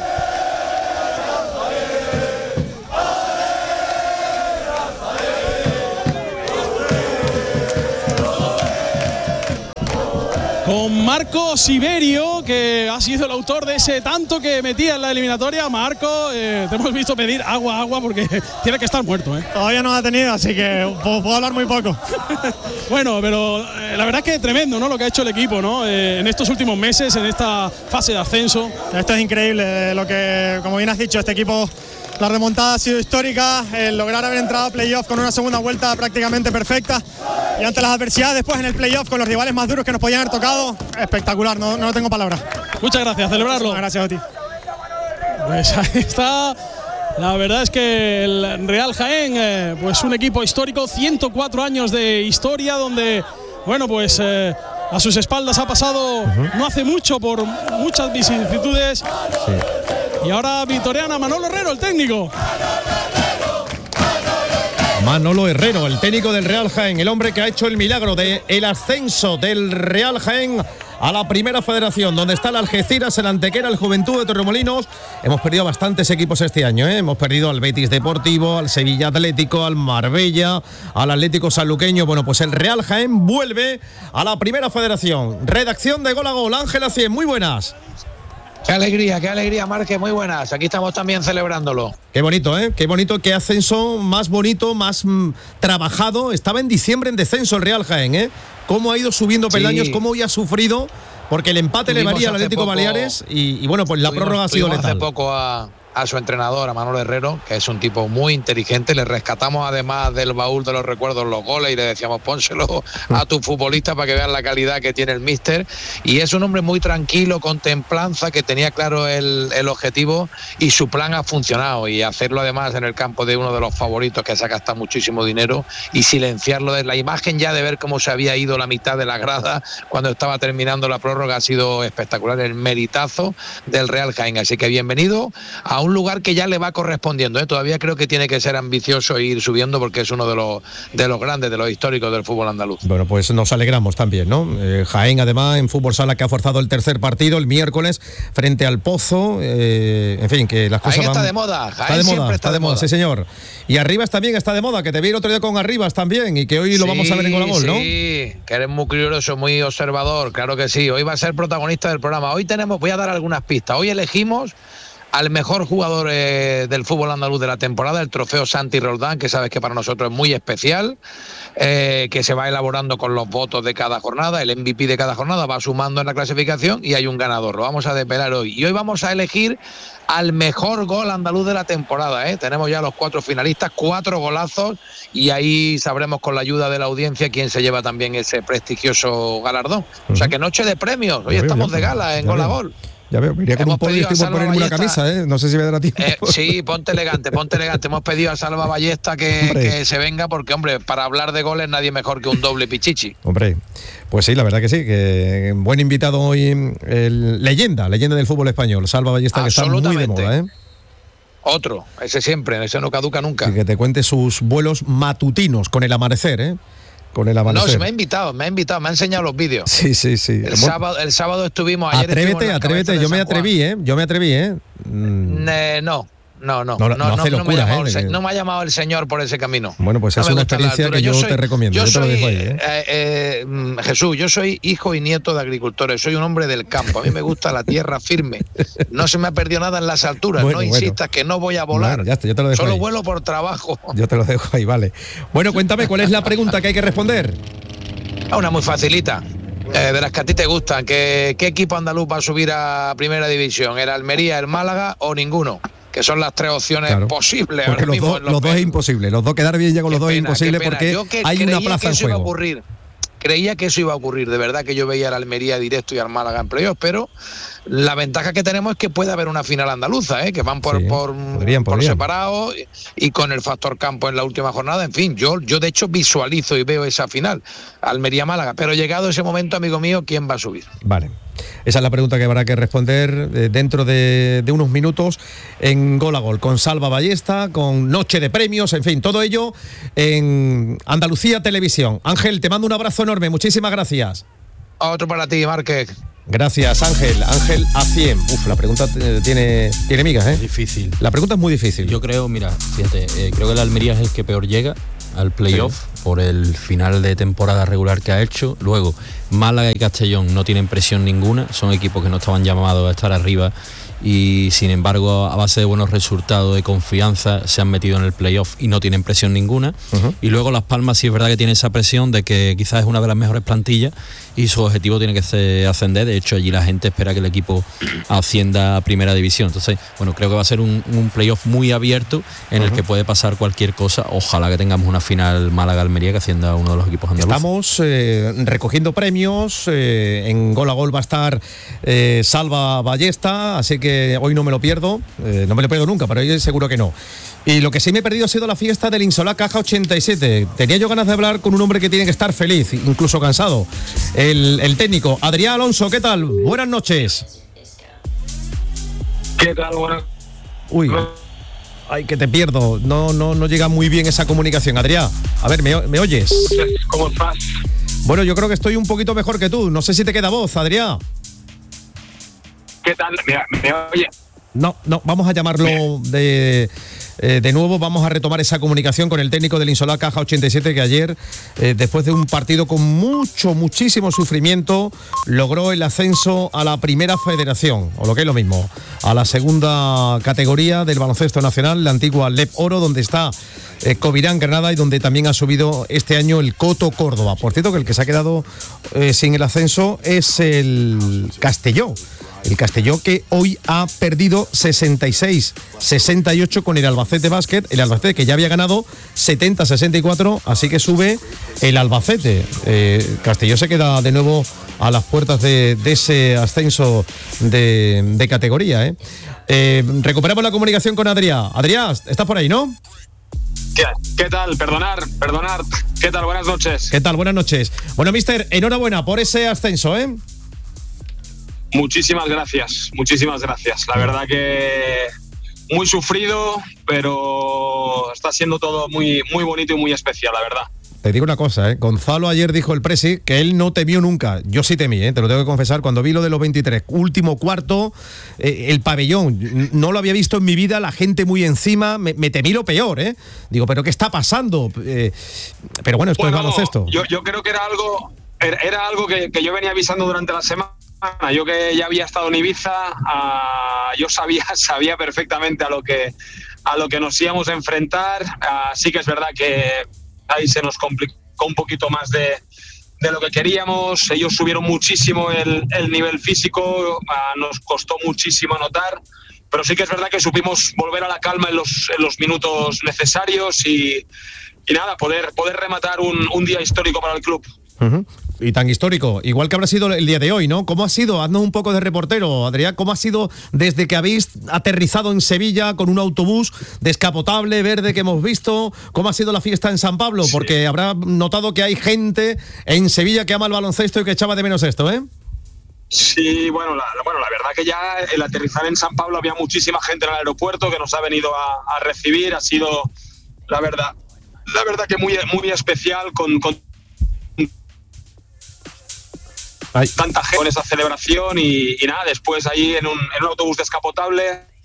Speaker 1: Con Marco Siberio, que ha sido el autor de ese tanto que metía en la eliminatoria. Marco, te hemos visto pedir agua porque tiene que estar muerto, ¿eh?
Speaker 8: Todavía no ha tenido, así que puedo hablar muy poco.
Speaker 1: Bueno, pero la verdad es que tremendo, ¿no? Lo que ha hecho el equipo, ¿no? En estos últimos meses, en esta fase de ascenso.
Speaker 8: Esto es increíble, lo que, como bien has dicho, este equipo, la remontada ha sido histórica, el lograr haber entrado a playoff con una segunda vuelta prácticamente perfecta y ante las adversidades después en el playoff con los rivales más duros que nos podían haber tocado, espectacular, no tengo palabras.
Speaker 1: Muchas gracias, celebrarlo.
Speaker 8: Gracias a ti.
Speaker 1: Pues ahí está. La verdad es que el Real Jaén, pues un equipo histórico, 104 años de historia, donde, a sus espaldas ha pasado no hace mucho por muchas vicisitudes. Sí. Y ahora victoriana Manolo Herrero, el técnico.
Speaker 2: Manolo Herrero, el técnico del Real Jaén, el hombre que ha hecho el milagro del ascenso del Real Jaén a la Primera Federación, donde está el Algeciras, el Antequera, el Juventud de Torremolinos. Hemos perdido bastantes equipos este año, ¿eh? Hemos perdido al Betis Deportivo, al Sevilla Atlético, al Marbella, al Atlético Sanluqueño. Bueno, pues el Real Jaén vuelve a la Primera Federación. Redacción de Gol a Gol, Ángela Cien, muy buenas.
Speaker 10: Qué alegría, Marque, muy buenas. Aquí estamos también celebrándolo.
Speaker 2: Qué bonito, ¿eh? Qué bonito, qué ascenso más bonito, más trabajado. Estaba en diciembre en descenso el Real Jaén, ¿eh? Cómo ha ido subiendo peldaños, cómo hoy ha sufrido, porque el empate le varía al Atlético Baleares y pues la prórroga ha sido letal.
Speaker 10: Hace poco a su entrenador, a Manolo Herrero, que es un tipo muy inteligente. Le rescatamos además del baúl de los recuerdos los goles y le decíamos pónselo a tu futbolista para que vean la calidad que tiene el míster. Y es un hombre muy tranquilo, con templanza, que tenía claro el objetivo y su plan ha funcionado. Y hacerlo además en el campo de uno de los favoritos que se ha gastado muchísimo dinero y silenciarlo de la imagen ya de ver cómo se había ido la mitad de la grada cuando estaba terminando la prórroga ha sido espectacular. El meritazo del Real Jaén. Así que bienvenido a un lugar que ya le va correspondiendo, ¿eh? Todavía creo que tiene que ser ambicioso e ir subiendo porque es uno de los grandes, de los históricos del fútbol andaluz.
Speaker 2: Bueno, pues nos alegramos también, ¿no? Jaén, además, en fútbol sala, que ha forzado el tercer partido el miércoles frente al Pozo. En fin, que las cosas
Speaker 10: Jaén
Speaker 2: van...
Speaker 10: está de moda. Jaén está de moda,
Speaker 2: sí, señor. Y Arribas también está de moda, que te vi el otro día con Arribas también y que hoy lo vamos a ver en Gol a Gol, ¿no?
Speaker 10: Sí, que eres muy curioso, muy observador, claro que sí. Hoy va a ser protagonista del programa. Hoy voy a dar algunas pistas. Hoy elegimos al mejor jugador del fútbol andaluz de la temporada, el trofeo Santi Roldán, que sabes que para nosotros es muy especial, que se va elaborando con los votos de cada jornada, el MVP de cada jornada va sumando en la clasificación y hay un ganador. Lo vamos a desvelar hoy. Y hoy vamos a elegir al mejor gol andaluz de la temporada. Tenemos ya los 4 finalistas, 4 golazos, y ahí sabremos con la ayuda de la audiencia quién se lleva también ese prestigioso galardón. O sea que noche de premios. Hoy estamos de gala en Gol a Gol.
Speaker 2: Ya veo, iría con un podio, estoy por ponerme una camisa, no sé si me dará tiempo.
Speaker 10: Sí, ponte elegante. Hemos pedido a Salva Ballesta que se venga, porque, hombre, para hablar de goles nadie mejor que un doble Pichichi.
Speaker 2: Hombre, pues sí, la verdad que sí, que buen invitado hoy, leyenda del fútbol español, Salva Ballesta, que está muy de moda,
Speaker 10: Otro, ese siempre, ese no caduca nunca.
Speaker 2: Y que te cuente sus vuelos matutinos con el amanecer, Con el amanecer.
Speaker 10: No, se me ha invitado, me ha enseñado los vídeos.
Speaker 2: Sí.
Speaker 10: El sábado estuvimos, ayer
Speaker 2: Atrévete, yo me atreví, No hace locura,
Speaker 10: no me ha llamado el señor por ese camino.
Speaker 2: Bueno, pues es una experiencia que yo te recomiendo. Yo te lo dejo ahí,
Speaker 10: Jesús, yo soy hijo y nieto de agricultores, soy un hombre del campo, a mí me gusta la tierra firme, no se me ha perdido nada en las alturas, no insistas que no voy a volar,
Speaker 2: bueno, ya está, yo te lo dejo
Speaker 10: solo
Speaker 2: ahí.
Speaker 10: Vuelo por trabajo.
Speaker 2: Yo te lo dejo ahí, vale. Bueno, cuéntame, ¿cuál es la pregunta que hay que responder?
Speaker 10: Una muy facilita. De las que a ti te gustan, ¿qué equipo andaluz va a subir a primera división? ¿El Almería, el Málaga o ninguno? Que son las 3 opciones posibles.
Speaker 2: Porque los dos es imposible. Los dos, quedar bien ya con los dos es imposible porque hay una plaza en juego.
Speaker 10: Creía que eso iba a ocurrir. De verdad que yo veía al Almería directo y al Málaga en playoff, pero la ventaja que tenemos es que puede haber una final andaluza, que van por separado y con el factor campo en la última jornada. En fin, yo de hecho visualizo y veo esa final, Almería-Málaga. Pero llegado ese momento, amigo mío, ¿quién va a subir?
Speaker 2: Vale. Esa es la pregunta que habrá que responder dentro de unos minutos en Gol a Gol, con Salva Ballesta, con noche de premios, en fin, todo ello en Andalucía Televisión. Ángel, te mando un abrazo enorme, muchísimas gracias.
Speaker 10: Otro para ti, Márquez.
Speaker 2: Gracias, Ángel. Ángel A100. La pregunta tiene migas,
Speaker 3: Es difícil.
Speaker 2: La pregunta es muy difícil.
Speaker 3: Yo creo, mira, fíjate, creo que el Almería es el que peor llega al playoff por el final de temporada regular que ha hecho. Luego, Málaga y Castellón no tienen presión ninguna, son equipos que no estaban llamados a estar arriba y sin embargo a base de buenos resultados, de confianza, se han metido en el playoff y no tienen presión ninguna. Y luego Las Palmas sí es verdad que tiene esa presión de que quizás es una de las mejores plantillas y su objetivo tiene que ser ascender. De hecho, allí la gente espera que el equipo ascienda a primera división. Entonces, bueno, creo que va a ser un playoff muy abierto en el que puede pasar cualquier cosa. Ojalá que tengamos una final Málaga-Almería que ascienda a uno de los equipos andaluces.
Speaker 2: Estamos recogiendo premios. En Gol a Gol va a estar Salva Ballesta, así que hoy no me lo pierdo. No me lo pierdo nunca, pero hoy seguro que no. Y lo que sí me he perdido ha sido la fiesta del Insolá Caja 87. Tenía yo ganas de hablar con un hombre que tiene que estar feliz, incluso cansado. El técnico, Adrián Alonso, ¿qué tal? Buenas noches.
Speaker 11: ¿Qué tal? Buenas.
Speaker 2: Uy, ay, que te pierdo. No llega muy bien esa comunicación, Adrián. A ver, ¿me oyes?
Speaker 11: ¿Cómo estás?
Speaker 2: Bueno, yo creo que estoy un poquito mejor que tú. No sé si te queda voz, Adrián.
Speaker 11: ¿Qué tal? ¿Me oye?
Speaker 2: No, vamos a llamarlo de nuevo, vamos a retomar esa comunicación con el técnico del Insolá Caja 87 que ayer, después de un partido con muchísimo sufrimiento, logró el ascenso a la primera federación, o lo que es lo mismo, a la segunda categoría del baloncesto nacional, la antigua LEP Oro, donde está Covirán Granada y donde también ha subido este año el Coto Córdoba. Por cierto, que el que se ha quedado sin el ascenso es el Castelló. El Castelló, que hoy ha perdido 66-68 con el Albacete Básquet. El Albacete que ya había ganado 70-64, así que sube el Albacete. Castelló se queda de nuevo a las puertas de ese ascenso de categoría. Recuperamos la comunicación con Adrián. Adrián, estás por ahí, ¿no?
Speaker 11: ¿Qué tal? Perdonar. ¿Qué tal? Buenas noches.
Speaker 2: ¿Qué tal? Buenas noches. Bueno, mister, enhorabuena por ese ascenso,
Speaker 11: Muchísimas gracias. La verdad que muy sufrido, pero está siendo todo muy, muy bonito y muy especial, la verdad.
Speaker 2: Te digo una cosa, Gonzalo ayer dijo el presi que él no temió nunca. Yo sí temí, te lo tengo que confesar. Cuando vi lo de los 23, último cuarto, el pabellón, no lo había visto en mi vida, la gente muy encima, me temí lo peor, Digo, ¿pero qué está pasando? Pero bueno, esto es baloncesto.
Speaker 11: Yo creo que era algo que yo venía avisando durante la semana, Yo que ya había estado en Ibiza, yo sabía perfectamente a lo que nos íbamos a enfrentar. Sí que es verdad que ahí se nos complicó un poquito más de lo que queríamos. Ellos subieron muchísimo el nivel físico, nos costó muchísimo anotar, pero sí que es verdad que supimos volver a la calma en los minutos necesarios y nada, poder rematar un día histórico para el club.
Speaker 2: Uh-huh. Y tan histórico, igual que habrá sido el día de hoy, ¿no? ¿Cómo ha sido? Haznos un poco de reportero, Adrián. ¿Cómo ha sido desde que habéis aterrizado en Sevilla con un autobús descapotable verde que hemos visto? ¿Cómo ha sido la fiesta en San Pablo? Sí. Porque habrá notado que hay gente en Sevilla que ama el baloncesto y que echaba de menos esto, ¿eh?
Speaker 11: Sí, bueno, la verdad que ya el aterrizar en San Pablo había muchísima gente en el aeropuerto que nos ha venido a recibir. Ha sido, la verdad que muy especial con tanta gente con esa celebración y nada, después ahí en un autobús descapotable.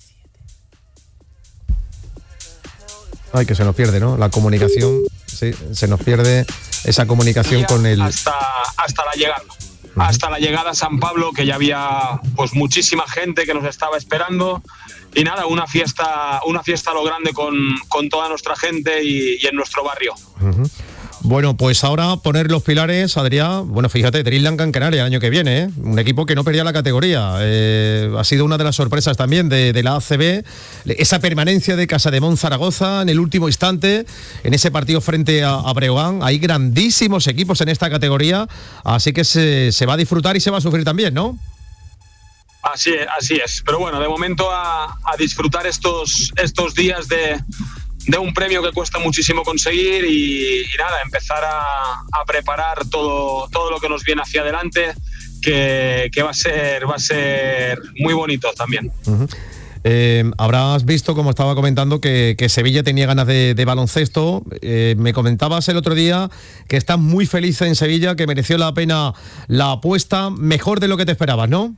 Speaker 2: Ay, que se nos pierde, ¿no? La comunicación, sí, se nos pierde esa comunicación con el...
Speaker 11: Hasta la llegada. Hasta la llegada a San Pablo, que ya había pues muchísima gente que nos estaba esperando. Y nada, una fiesta a lo grande con toda nuestra gente y en nuestro barrio.
Speaker 2: Uh-huh. Bueno, pues ahora poner los pilares, Adrián. Bueno, fíjate, Sri Lanka en Canarias el año que viene, ¿eh? Un equipo que no perdía la categoría. Ha sido una de las sorpresas también de la ACB. Esa permanencia de Casademón Zaragoza en el último instante, en ese partido frente a Breogán. Hay grandísimos equipos en esta categoría, así que se va a disfrutar y se va a sufrir también, ¿no?
Speaker 11: Así es. Pero bueno, de momento a disfrutar estos días de un premio que cuesta muchísimo conseguir y nada, empezar a preparar todo lo que nos viene hacia adelante, que va a ser muy bonito también.
Speaker 2: Uh-huh. Habrás visto, como estaba comentando, que Sevilla tenía ganas de baloncesto. Me comentabas el otro día que estás muy feliz en Sevilla, que mereció la pena la apuesta, mejor de lo que te esperabas, ¿no?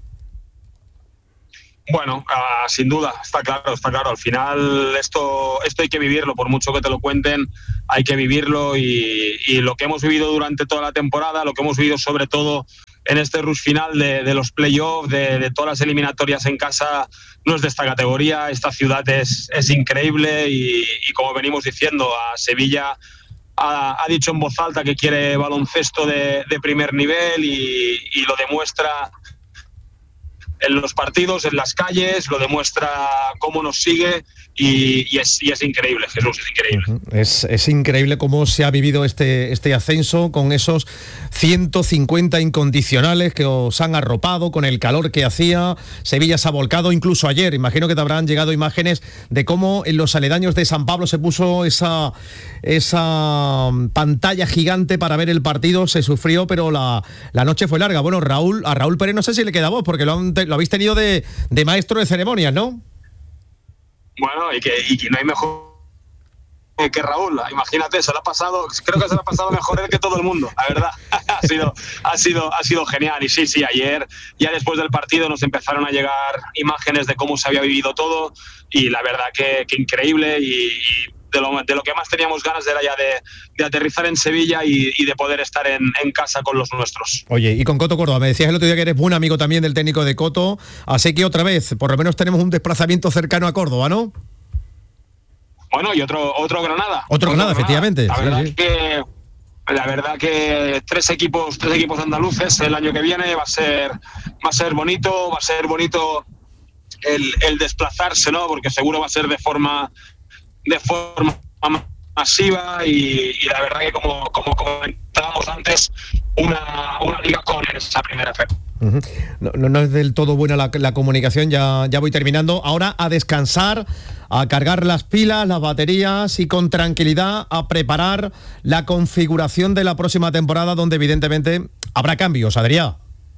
Speaker 11: Bueno, sin duda, está claro. Al final esto hay que vivirlo, por mucho que te lo cuenten, hay que vivirlo y lo que hemos vivido durante toda la temporada, lo que hemos vivido sobre todo en este rush final de los playoffs, de todas las eliminatorias en casa, no es de esta categoría. Esta ciudad es increíble y como venimos diciendo, a Sevilla ha dicho en voz alta que quiere baloncesto de primer nivel y lo demuestra en los partidos, en las calles, lo demuestra cómo nos sigue y es increíble, Jesús, es increíble.
Speaker 2: Es increíble cómo se ha vivido este ascenso con esos 150 incondicionales que os han arropado, con el calor que hacía. Sevilla se ha volcado, incluso ayer, imagino que te habrán llegado imágenes de cómo en los aledaños de San Pablo se puso esa pantalla gigante para ver el partido. Se sufrió, pero la noche fue larga. Bueno, a Raúl Pérez no sé si le queda voz, porque lo habéis tenido de maestro de ceremonias, ¿no?
Speaker 11: Bueno, y que no hay mejor que Raúl. Imagínate, creo que se lo ha pasado mejor él que todo el mundo, la verdad. ha sido genial. Y sí, ayer, ya después del partido, nos empezaron a llegar imágenes de cómo se había vivido todo y la verdad que increíble y de lo que más teníamos ganas era ya de aterrizar en Sevilla y de poder estar en casa con los nuestros.
Speaker 2: Oye, y con Coto Córdoba, me decías el otro día que eres buen amigo también del técnico de Coto, así que otra vez, por lo menos tenemos un desplazamiento cercano a Córdoba, ¿no?
Speaker 11: Bueno, y otro Granada.
Speaker 2: Otro Granada, efectivamente.
Speaker 11: La verdad que tres equipos andaluces el año que viene va a ser bonito el desplazarse, ¿no? Porque seguro va a ser de forma masiva y la verdad que como comentábamos antes, una liga con esa primera fe.
Speaker 2: Uh-huh. No es del todo buena la comunicación, ya voy terminando. Ahora a descansar, a cargar las pilas, las baterías y con tranquilidad a preparar la configuración de la próxima temporada, donde evidentemente habrá cambios, Adrián.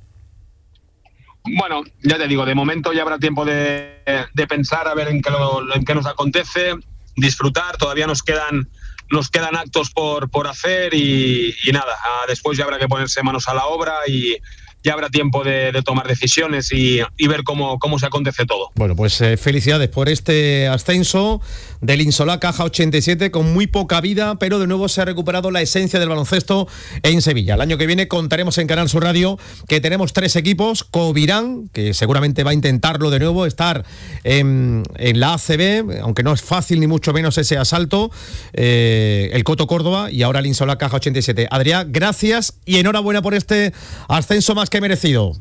Speaker 11: Bueno, ya te digo, de momento ya habrá tiempo de pensar a ver en qué nos acontece, disfrutar. Todavía nos quedan actos por hacer y nada, después ya habrá que ponerse manos a la obra y ya habrá tiempo de tomar decisiones y ver cómo se acontece todo.
Speaker 2: Bueno, pues felicidades por este ascenso del Insolá Caja 87, con muy poca vida, pero de nuevo se ha recuperado la esencia del baloncesto en Sevilla. El año que viene contaremos en Canal Sur Radio que tenemos 3 equipos: Covirán, que seguramente va a intentarlo de nuevo, estar en la ACB, aunque no es fácil ni mucho menos ese asalto, el Coto Córdoba y ahora el Insolá Caja 87. Adrián, gracias y enhorabuena por este ascenso más que merecido.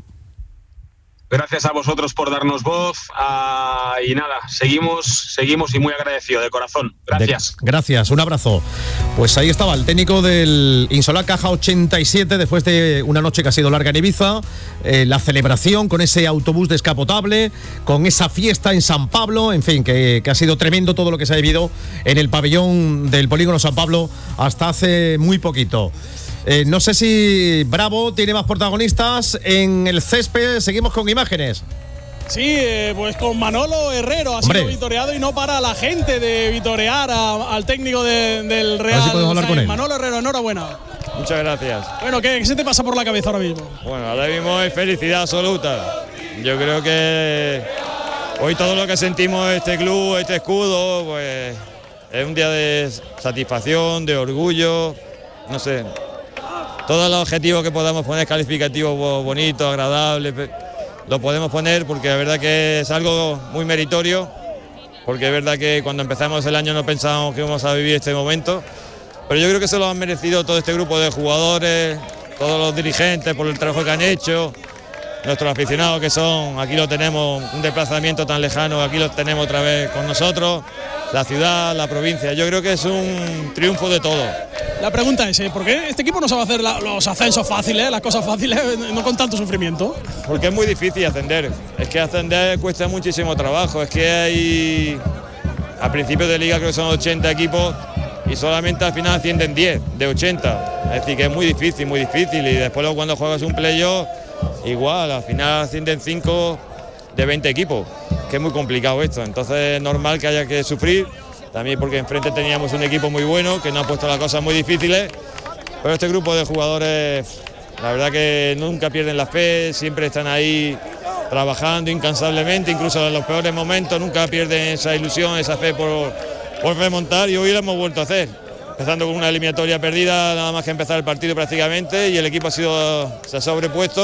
Speaker 11: Gracias a vosotros por darnos voz y nada, seguimos y muy agradecido de corazón. Gracias.
Speaker 2: Gracias, un abrazo. Pues ahí estaba el técnico del Insolá Caja 87 después de una noche que ha sido larga en Ibiza, la celebración con ese autobús descapotable, con esa fiesta en San Pablo, en fin, que ha sido tremendo todo lo que se ha vivido en el pabellón del Polígono San Pablo hasta hace muy poquito. No sé si Bravo tiene más protagonistas en el césped. Seguimos con imágenes.
Speaker 1: Sí, pues con Manolo Herrero ha sido vitoreado y no para la gente de vitorear al técnico del Real.
Speaker 2: A ver si podemos hablar con él.
Speaker 1: Manolo Herrero, enhorabuena.
Speaker 12: Muchas gracias.
Speaker 1: Bueno, ¿qué se te pasa por la cabeza ahora mismo?
Speaker 12: Bueno, ahora mismo es felicidad absoluta. Yo creo que hoy todo lo que sentimos este club, este escudo, pues es un día de satisfacción, de orgullo, no sé. Todos los objetivos que podamos poner, calificativos bonitos, agradables, lo podemos poner porque la verdad que es algo muy meritorio, porque es verdad que cuando empezamos el año no pensábamos que íbamos a vivir este momento, pero yo creo que se lo han merecido todo este grupo de jugadores, todos los dirigentes por el trabajo que han hecho, nuestros aficionados que son, aquí lo tenemos, un desplazamiento tan lejano, aquí lo tenemos otra vez con nosotros, la ciudad, la provincia, yo creo que es un triunfo de todo.
Speaker 1: La pregunta es, ¿por qué este equipo no sabe hacer los ascensos fáciles, las cosas fáciles, no con tanto sufrimiento?
Speaker 12: Porque es muy difícil ascender, es que ascender cuesta muchísimo trabajo, es que hay, a principios de liga creo que son 80 equipos y solamente al final ascienden 10 de 80, es decir que es muy difícil y después luego cuando juegas un playoff, igual, al final ascienden 5 de 20 equipos, que es muy complicado esto, entonces es normal que haya que sufrir. También porque enfrente teníamos un equipo muy bueno, que nos ha puesto las cosas muy difíciles, pero este grupo de jugadores, la verdad que nunca pierden la fe, siempre están ahí trabajando incansablemente, incluso en los peores momentos, nunca pierden esa ilusión, esa fe por remontar y hoy lo hemos vuelto a hacer. Empezando con una eliminatoria perdida, nada más que empezar el partido prácticamente, y el equipo se ha sobrepuesto.